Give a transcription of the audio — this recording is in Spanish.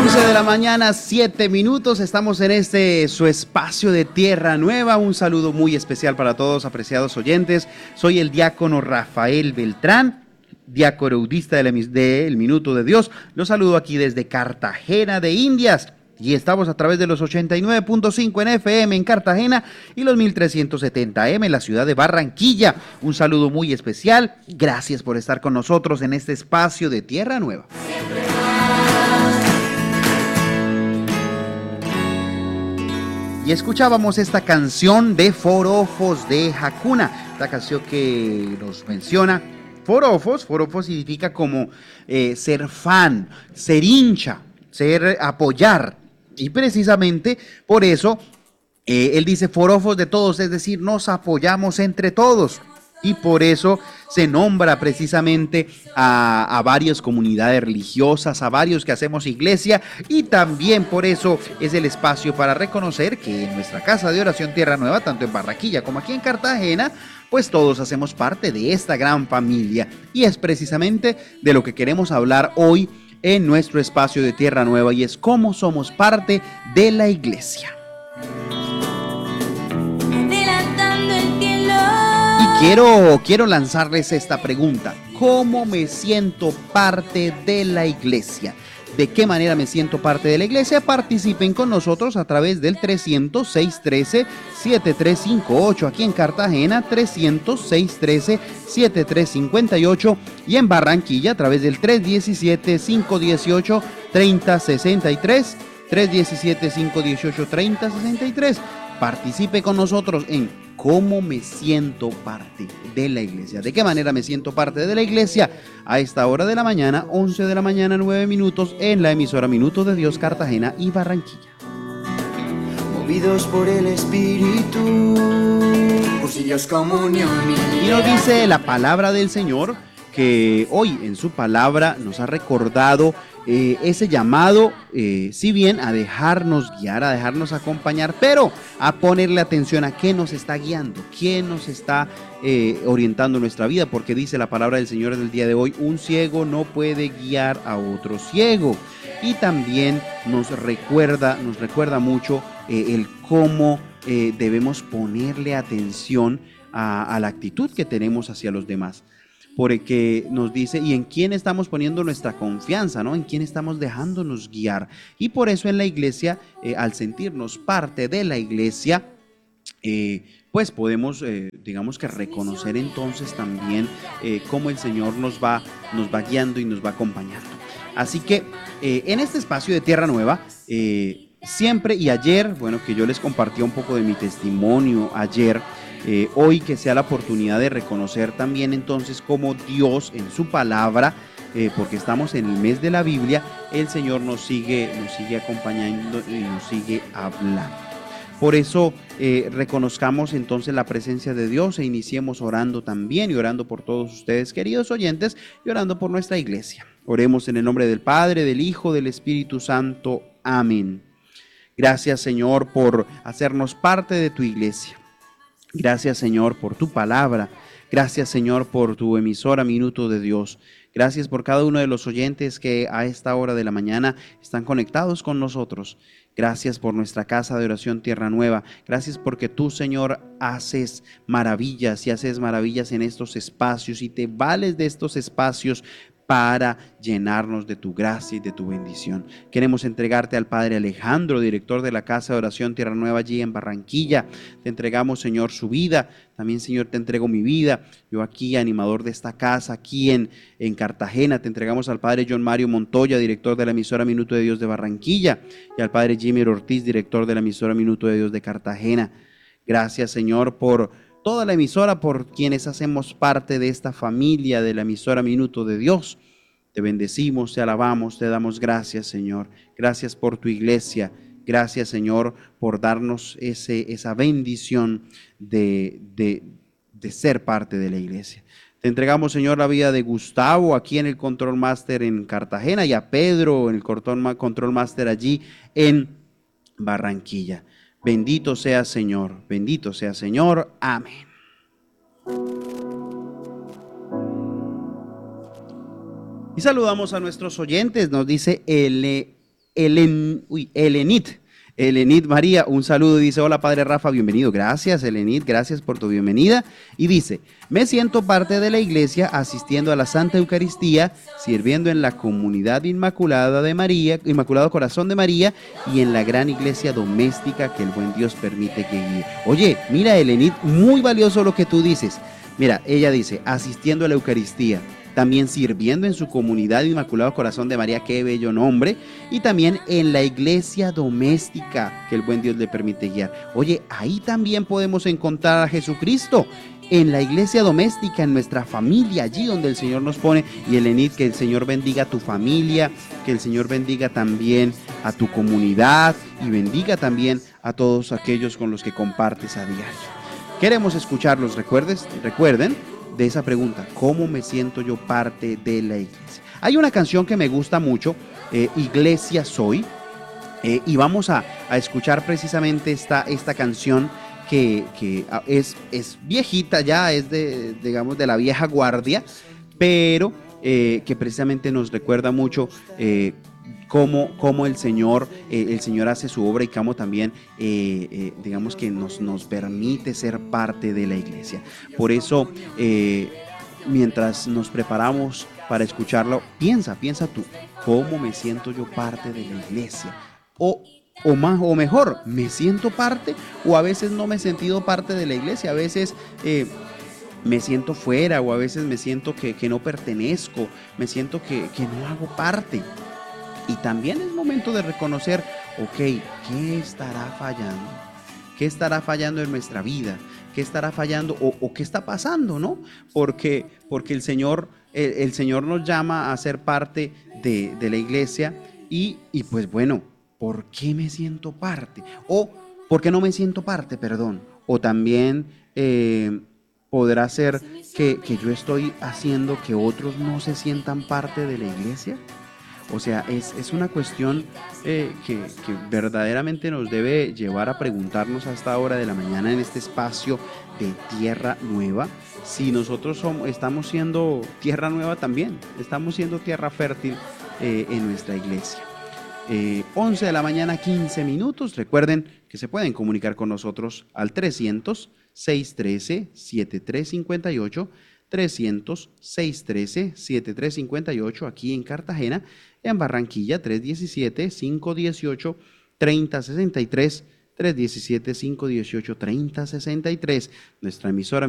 11 de la mañana, 7 minutos, estamos en su espacio de Tierra Nueva. Un saludo muy especial para todos, apreciados oyentes. Soy el diácono Rafael Beltrán, diácono eudista del Minuto de Dios. Los saludo aquí desde Cartagena de Indias. Y estamos a través de los 89.5 en FM en Cartagena y los 1370M en la ciudad de Barranquilla. Un saludo muy especial. Gracias por estar con nosotros en este espacio de Tierra Nueva. Y escuchábamos esta canción de Forofos de Hakuna, la canción que nos menciona Forofos. Forofos significa como ser fan, ser hincha, ser apoyar. Y precisamente por eso él dice forofos de todos, es decir, nos apoyamos entre todos. Y por eso se nombra precisamente a varias comunidades religiosas, a varios que hacemos iglesia, y también por eso es el espacio para reconocer que en nuestra casa de oración Tierra Nueva, tanto en Barranquilla como aquí en Cartagena, pues todos hacemos parte de esta gran familia. Y es precisamente de lo que queremos hablar hoy en nuestro espacio de Tierra Nueva, y es cómo somos parte de la iglesia. Quiero lanzarles esta pregunta: ¿cómo me siento parte de la iglesia? ¿De qué manera me siento parte de la iglesia? Participen con nosotros a través del 300-613-7358, aquí en Cartagena, 300-613-7358, y en Barranquilla a través del 317-518-3063, 317-518-3063. Participe con nosotros en cómo me siento parte de la iglesia. ¿De qué manera me siento parte de la iglesia? A esta hora de la mañana, 11 de la mañana, 9 minutos, en la emisora Minuto de Dios, Cartagena y Barranquilla. Movidos por el Espíritu, cursillos, comunión. Y nos dice la palabra del Señor que hoy en su palabra nos ha recordado ese llamado, si bien a dejarnos guiar, a dejarnos acompañar, pero a ponerle atención a qué nos está guiando, quién nos está orientando nuestra vida, porque dice la palabra del Señor del día de hoy: un ciego no puede guiar a otro ciego. Y también nos recuerda mucho el cómo debemos ponerle atención a la actitud que tenemos hacia los demás. Porque nos dice, y en quién estamos poniendo nuestra confianza, ¿no? En quién estamos dejándonos guiar. Y por eso en la iglesia, al sentirnos parte de la iglesia, pues podemos, digamos que reconocer entonces también cómo el Señor nos va guiando y nos va acompañando. Así que en este espacio de Tierra Nueva, siempre y ayer, bueno, que yo les compartí un poco de mi testimonio ayer, hoy que sea la oportunidad de reconocer también entonces cómo Dios en su palabra, porque estamos en el mes de la Biblia, el Señor nos sigue acompañando y nos sigue hablando. Por eso reconozcamos entonces la presencia de Dios e iniciemos orando también, y orando por todos ustedes, queridos oyentes, y orando por nuestra iglesia. Oremos en el nombre del Padre, del Hijo, del Espíritu Santo. Amén. Gracias, Señor, por hacernos parte de tu iglesia. Gracias, Señor, por tu palabra. Gracias, Señor, por tu emisora Minuto de Dios. Gracias por cada uno de los oyentes que a esta hora de la mañana están conectados con nosotros. Gracias por nuestra casa de oración Tierra Nueva. Gracias porque tú, Señor, haces maravillas y haces maravillas en estos espacios y te vales de estos espacios para llenarnos de tu gracia y de tu bendición. Queremos entregarte al Padre Alejandro, director de la Casa de Oración Tierra Nueva allí en Barranquilla. Te entregamos, Señor, su vida. También, Señor, te entrego mi vida. Yo aquí, animador de esta casa, aquí en Cartagena. Te entregamos al Padre John Mario Montoya, director de la emisora Minuto de Dios de Barranquilla, y al Padre Jimmy Ortiz, director de la emisora Minuto de Dios de Cartagena. Gracias, Señor, por toda la emisora, por quienes hacemos parte de esta familia de la emisora Minuto de Dios. Te bendecimos, te alabamos, te damos gracias, Señor. Gracias por tu iglesia. Gracias, Señor, por darnos esa bendición de ser parte de la iglesia. Te entregamos, Señor, la vida de Gustavo aquí en el Control Master en Cartagena, y a Pedro en el Control Master allí en Barranquilla. Bendito sea, Señor. Bendito sea, Señor. Amén. Y saludamos a nuestros oyentes. Nos dice Elenit. Elenit María, un saludo y dice, hola Padre Rafa, bienvenido. Gracias Elenit, gracias por tu bienvenida. Y dice, me siento parte de la iglesia asistiendo a la Santa Eucaristía, sirviendo en la comunidad Inmaculada de María, Inmaculado Corazón de María y en la gran iglesia doméstica que el buen Dios permite que guíe. Oye, mira Elenit, muy valioso lo que tú dices. Mira, ella dice, asistiendo a la Eucaristía, también sirviendo en su comunidad Inmaculado Corazón de María, qué bello nombre, y también en la iglesia doméstica que el buen Dios le permite guiar. Oye, ahí también podemos encontrar a Jesucristo, en la iglesia doméstica, en nuestra familia, allí donde el Señor nos pone. Y Elenit, que el Señor bendiga a tu familia, que el Señor bendiga también a tu comunidad y bendiga también a todos aquellos con los que compartes a diario. Queremos escucharlos, recuerden de esa pregunta, ¿cómo me siento yo parte de la iglesia? Hay una canción que me gusta mucho, Iglesia Soy, y vamos a escuchar precisamente esta canción que es viejita ya, es digamos, de la vieja guardia, pero que precisamente nos recuerda mucho cómo el Señor hace su obra y cómo también, digamos que nos permite ser parte de la iglesia. Por eso, mientras nos preparamos para escucharlo, piensa tú, ¿cómo me siento yo parte de la iglesia? O mejor, ¿me siento parte o a veces no me he sentido parte de la iglesia? A veces me siento fuera o a veces me siento que no pertenezco, me siento que no hago parte. Y también es momento de reconocer, ok, ¿qué estará fallando? ¿Qué estará fallando en nuestra vida? ¿Qué estará fallando o qué está pasando, no? Porque el Señor nos llama a ser parte de la iglesia y pues bueno, ¿por qué me siento parte? O ¿por qué no me siento parte? Perdón. O también podrá ser que yo estoy haciendo que otros no se sientan parte de la iglesia. O sea, es una cuestión que verdaderamente nos debe llevar a preguntarnos a esta hora de la mañana en este espacio de Tierra Nueva, si nosotros estamos siendo tierra nueva también, estamos siendo tierra fértil en nuestra iglesia. 11 de la mañana, 15 minutos. Recuerden que se pueden comunicar con nosotros al 300-613-7358, 300-613-7358 aquí en Cartagena, en Barranquilla 317-518-3063, 317-518-3063, nuestra emisora